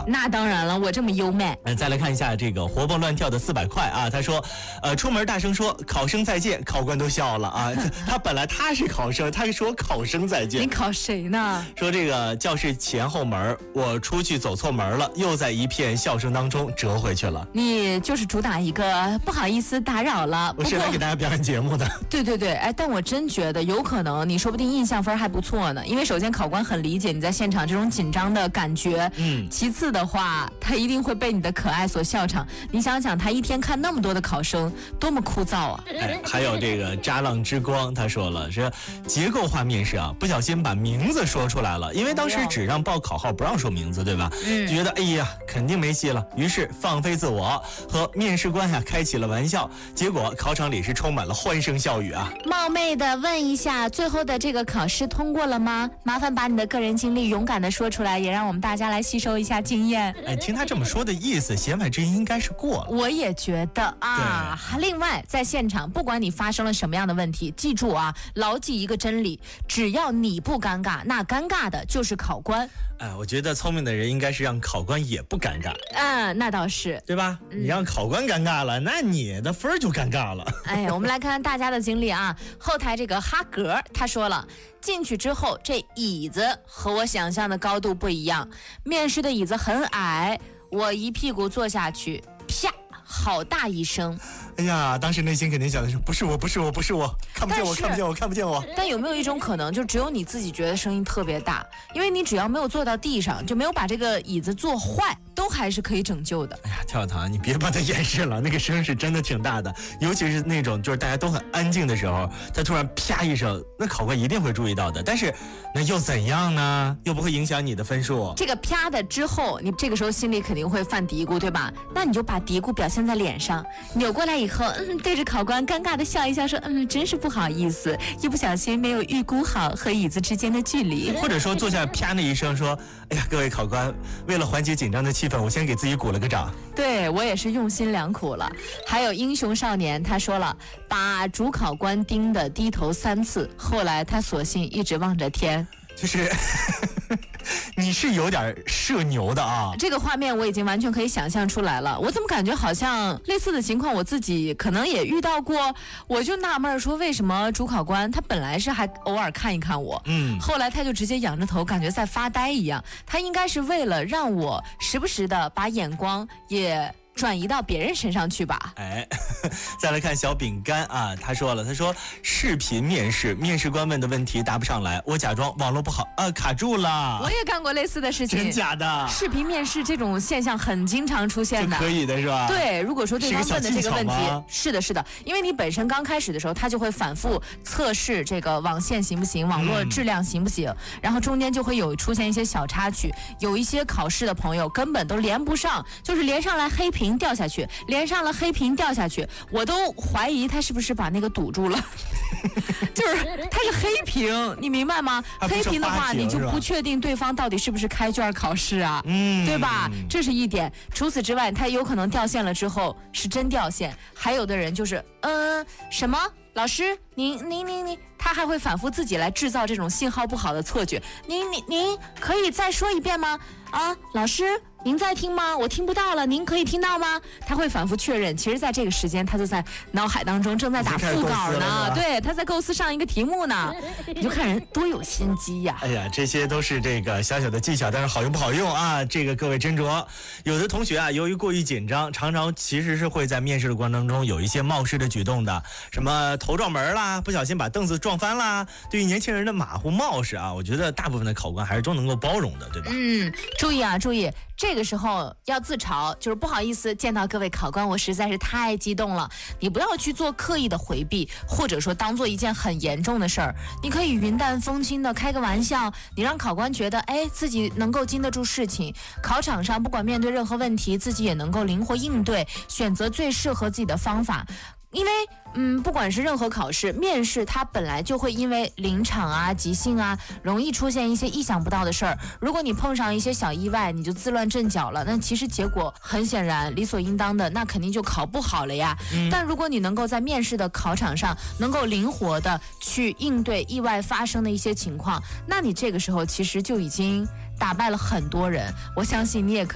吧？ 那当然了，我这么优美。 再来看一下这个活蹦乱跳的400块啊，他说，出门大声说考生再见，考官都笑了啊。他本来他是考生，他说考生再见。 你考谁呢？ 说这个教室前后门，我出去走错门了，又在一片笑声当中折回去了。 你就是主打一个不好意思打扰了。 我是来给大家表演节目的。 对，哎，但我真觉得有可能，你说不定印象分还不错呢。因为首先考官很理解你在现场这种紧张的感觉，其次的话，他一定会被你的可爱所笑场。你想想，他一天看那么多的考生，多么枯燥啊！ 哎，还有这个渣浪之光，他说了，是结构化面试啊，不小心把名字说出来了，因为当时只让报考号，不让说名字，对吧？觉得哎呀，肯定没戏了，于是放飞自我，和面试官开起了玩笑，结果考场里是充满了欢声笑语啊。 冒昧的问一下，最后的这个考试通过了吗？麻烦把你的个人经历勇敢的说出来，也让我们大家来吸收一下经验。 哎，听他这么说的意思，弦外之音应该是过了。 我也觉得啊。另外，在现场，不管你发生了什么样的问题，记住啊，牢记一个真理：只要你不尴尬，那尴尬的就是考官。 我觉得聪明的人应该是让考官也不尴尬。 那倒是， 对吧？你让考官尴尬了，那你的分就尴尬了。 哎，我们来看看大家的经历啊。后台这个哈格他说了，进去之后这椅子和我想象的高度不一样，面试的椅子很矮，我一屁股坐下去，啪，好大一声。 哎呀，当时内心肯定想的是，不是我，看不见我。 但有没有一种可能，就只有你自己觉得声音特别大，因为你只要没有坐到地上，就没有把这个椅子坐坏，都还是可以拯救的。 哎呀，跳糖，你别把它掩饰了，那个声是真的挺大的，尤其是那种就是大家都很安静的时候，他突然啪一声，那考官一定会注意到的。但是那又怎样呢？又不会影响你的分数。 这个啪的之后，你这个时候心里肯定会犯嘀咕，对吧？那你就把嘀咕表现在脸上，扭过来以后，对着考官尴尬的笑一笑，说真是不好意思，一不小心没有预估好和椅子之间的距离。 或者说坐下啪那一声说，哎呀，各位考官，为了缓解紧张的气氛，我先给自己鼓了个掌。 对，我也是用心良苦了。还有英雄少年他说了，把主考官盯得低头3次，后来他索性一直望着天。 就是你是有点社牛的啊， 这个画面我已经完全可以想象出来了。我怎么感觉好像类似的情况我自己可能也遇到过，我就纳闷说，为什么主考官他本来是还偶尔看一看我，后来他就直接仰着头，感觉在发呆一样。他应该是为了让我时不时的把眼光也转移到别人身上去吧。 哎，再来看小饼干啊，他说视频面试，面试官问的问题答不上来，我假装网络不好卡住了。 我也干过类似的事情。 真假的？ 视频面试这种现象很经常出现的。 就可以的是吧？ 对，如果说对方问的这个问题是的，因为你本身刚开始的时候，他就会反复测试这个网线行不行，网络质量行不行，然后中间就会出现一些小插曲，有一些考试的朋友根本都连不上，就是连上来黑屏掉下去，连上了黑屏掉下去，我都怀疑他是不是把那个堵住了。就是他是黑屏，你明白吗？黑屏的话，你就不确定对方到底是不是开卷考试啊，对吧？这是一点。除此之外，他有可能掉线了之后是真掉线，还有的人就是什么老师您，他还会反复自己来制造这种信号不好的错觉。您可以再说一遍吗？老师您在听吗？我听不到了，您可以听到吗？他会反复确认，其实在这个时间他就在脑海当中正在打副稿呢，对，他在构思上一个题目呢。你就看人多有心机呀。 哎呀，这些都是这个小小的技巧，但是好用不好用啊？这个各位斟酌。有的同学啊，由于过于紧张，常常其实是会在面试的过程当中有一些冒失的举动的，什么头撞门啦，不小心把凳子撞翻啦。对于年轻人的马虎冒失啊，我觉得大部分的考官还是都能够包容的，对吧？ 注意啊，注意。这个时候要自嘲，就是不好意思见到各位考官，我实在是太激动了。你不要去做刻意的回避，或者说当做一件很严重的事儿。你可以云淡风轻的开个玩笑，你让考官觉得自己能够经得住事情。考场上不管面对任何问题，自己也能够灵活应对，选择最适合自己的方法。因为不管是任何考试面试，它本来就会因为临场啊即兴啊容易出现一些意想不到的事儿。如果你碰上一些小意外，你就自乱阵脚了，那其实结果很显然理所应当的，那肯定就考不好了呀。但如果你能够在面试的考场上能够灵活的去应对意外发生的一些情况，那你这个时候其实就已经打败了很多人。我相信你也可以